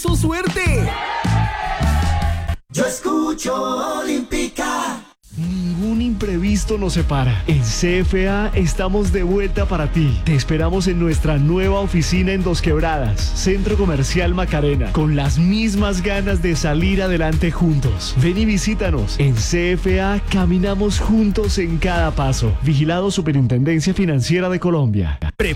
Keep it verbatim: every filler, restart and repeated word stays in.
su suerte. Yo escucho Olímpica. Ningún imprevisto nos separa. En C F A estamos de vuelta para ti. Te esperamos en nuestra nueva oficina en Dos Quebradas, Centro Comercial Macarena, con las mismas ganas de salir adelante juntos. Ven y visítanos. En C F A caminamos juntos en cada paso. Vigilado Superintendencia Financiera de Colombia.